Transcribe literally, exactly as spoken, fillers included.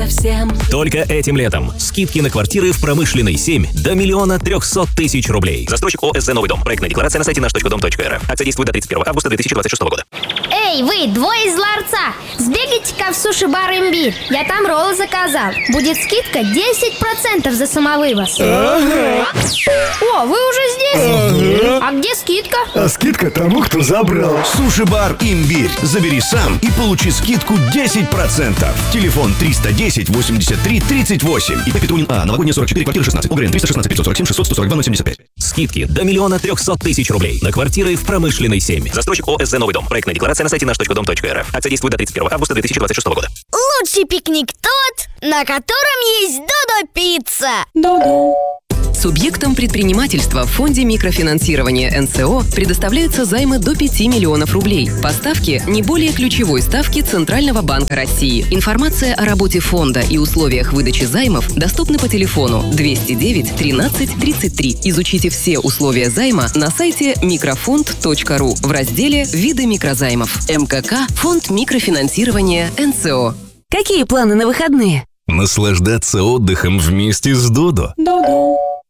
совсем. Только этим летом. Скидки на квартиры в промышленной семь до миллиона трехсот тысяч рублей. Застройщик ОСЗ «Новый дом». Проектная декларация на сайте наш точка дом точка эр эф. Акция действует до тридцать первого августа две тысячи двадцать шестого года. Эй, вы, двое из ларца, сбегайте-ка в суши-бар «Имбирь». Я там роллы заказал. Будет скидка десять процентов за самовывоз. Ага. О, вы уже здесь? Ага. А где скидка? А скидка тому, кто забрал. Суши-бар «Имбирь». Забери сам и получи скидку десять процентов. Телефон триста десять восемьдесят три тридцать восемь. И Петунин А. Новогодняя сорок четыре, квартира шестнадцать. ОГРН триста шестнадцать пятьсот сорок семь шестьсот сто сорок два ноль семьдесят пять. Скидки до миллиона трехсот тысяч рублей на квартиры в промышленной семь. Застройщик ОСЗ «Новый дом». Проектная декларация на сайте наш точка дом точка эр эф. Акция действует до тридцать первого августа две тысячи двадцать шестого года. Лучший пикник тот, на котором есть Додо-пицца. Додо. Субъектам предпринимательства в фонде микрофинансирования эн цэ о предоставляются займы до пяти миллионов рублей. По ставке не более ключевой ставки Центрального банка России. Информация о работе фонда и условиях выдачи займов доступны по телефону двести девять тринадцать тридцать три. Изучите все условия займа на сайте микрофонд точка ру в разделе «Виды микрозаймов». эм ка ка – Фонд микрофинансирования эн цэ о. Какие планы на выходные? Наслаждаться отдыхом вместе с Додо. Додо.